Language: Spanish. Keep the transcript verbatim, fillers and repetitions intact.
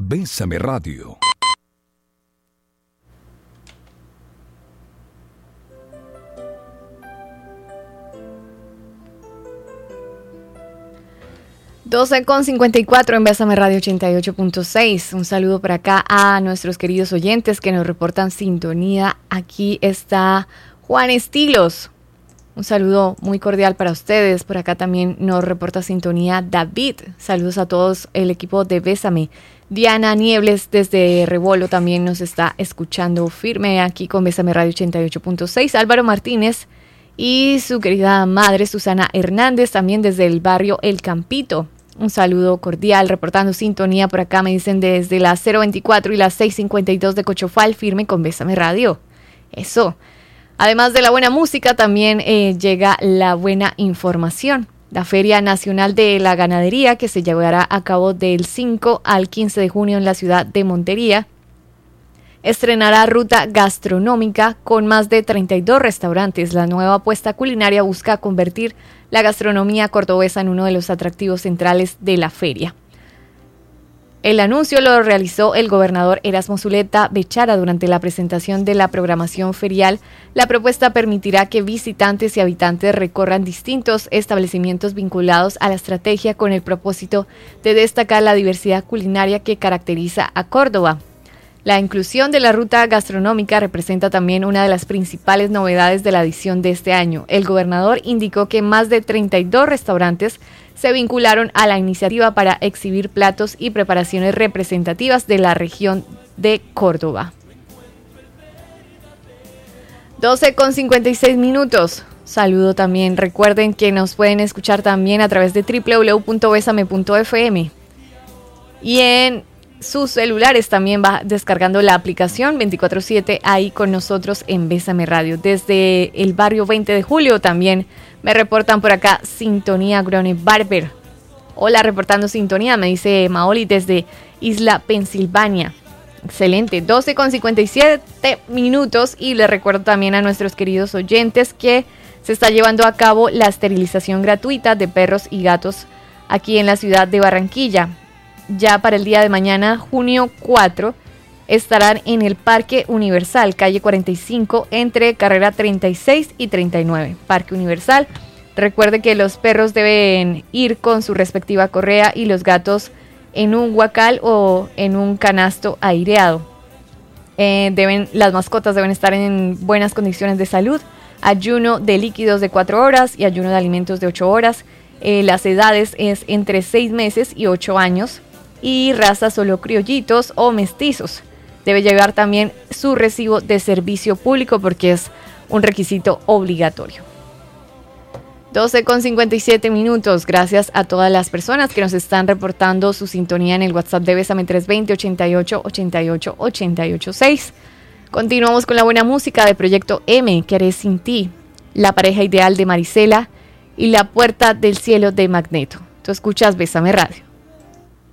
Bésame Radio. doce con cincuenta y cuatro en Bésame Radio ochenta y ocho punto seis. Un saludo por acá a nuestros queridos oyentes que nos reportan sintonía. Aquí está Juan Estilos. Un saludo muy cordial para ustedes. Por acá también nos reporta sintonía David. Saludos a todos el equipo de Bésame. Diana Niebles desde Rebolo también nos está escuchando firme aquí con Bésame Radio ochenta y ocho punto seis. Álvaro Martínez y su querida madre Susana Hernández también desde el barrio El Campito. Un saludo cordial, reportando sintonía por acá, me dicen desde las cero veinticuatro y las seis cincuenta y dos de Cochofal, firme con Bésame Radio. Eso. Además de la buena música, también eh, llega la buena información. La Feria Nacional de la Ganadería, que se llevará a cabo del cinco al quince de junio en la ciudad de Montería, estrenará ruta gastronómica con más de treinta y dos restaurantes. La nueva apuesta culinaria busca convertir la gastronomía cordobesa en uno de los atractivos centrales de la feria. El anuncio lo realizó el gobernador Erasmo Zuleta Bechara durante la presentación de la programación ferial. La propuesta permitirá que visitantes y habitantes recorran distintos establecimientos vinculados a la estrategia con el propósito de destacar la diversidad culinaria que caracteriza a Córdoba. La inclusión de la ruta gastronómica representa también una de las principales novedades de la edición de este año. El gobernador indicó que más de treinta y dos restaurantes se vincularon a la iniciativa para exhibir platos y preparaciones representativas de la región de Córdoba. doce con cincuenta y seis minutos. Saludo también. Recuerden que nos pueden escuchar también a través de doble u doble u doble u punto besame punto efe eme. Y en sus celulares también va descargando la aplicación veinticuatro siete ahí con nosotros en Bésame Radio. Desde el barrio veinte de julio también me reportan por acá sintonía Grone Barber. Hola, reportando sintonía, me dice Maoli desde Isla Pensilvania. Excelente, doce con cincuenta y siete minutos y les recuerdo también a nuestros queridos oyentes que se está llevando a cabo la esterilización gratuita de perros y gatos aquí en la ciudad de Barranquilla. Ya para el día de mañana, junio cuatro, estarán en el Parque Universal, calle cuarenta y cinco, entre carrera treinta y seis y treinta y nueve. Parque Universal. Recuerde que los perros deben ir con su respectiva correa y los gatos en un guacal o en un canasto aireado. Eh, deben, las mascotas deben estar en buenas condiciones de salud. Ayuno de líquidos de cuatro horas y ayuno de alimentos de ocho horas. Eh, las edades es entre seis meses y ocho años. Y raza solo criollitos o mestizos. Debe llevar también su recibo de servicio público porque es un requisito obligatorio. doce con cincuenta y siete minutos. Gracias a todas las personas que nos están reportando su sintonía en el WhatsApp de Bésame tres dos cero, ochenta y ocho, ochenta y ocho, ochenta y ocho seis. Continuamos con la buena música de Proyecto M, que haré sin ti, La pareja ideal de Marisela y La puerta del cielo de Magneto. Tú escuchas Bésame Radio.